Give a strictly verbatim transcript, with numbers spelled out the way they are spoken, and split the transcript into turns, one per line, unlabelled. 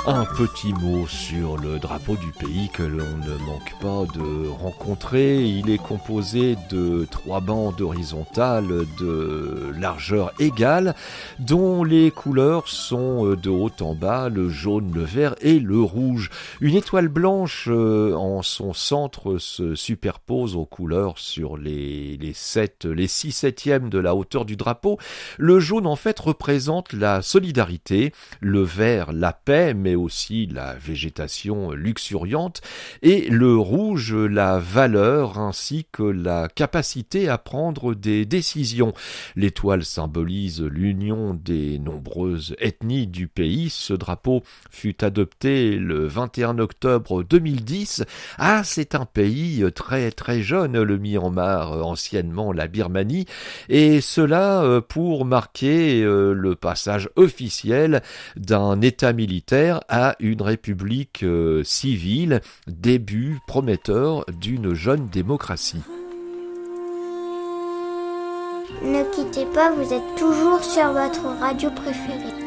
Un petit mot sur le drapeau du pays que l'on ne manque pas de rencontrer. Il est composé de trois bandes horizontales de largeur égale, dont les couleurs sont de haut en bas, le jaune, le vert et le rouge. Une étoile blanche en son centre se superpose aux couleurs sur les, les sept, les six septièmes de la hauteur du drapeau. Le jaune en fait représente la solidarité, le vert la paix, mais aussi la végétation luxuriante, et le rouge la valeur ainsi que la capacité à prendre des décisions. L'étoile symbolise l'union des nombreuses ethnies du pays. Ce drapeau fut adopté le vingt et un octobre deux mille dix. Ah, c'est un pays très très jeune, le Myanmar, anciennement la Birmanie, et cela pour marquer le passage officiel d'un État militaire à une république euh, civile, début prometteur d'une jeune démocratie.
Ne quittez pas, vous êtes toujours sur votre radio préférée.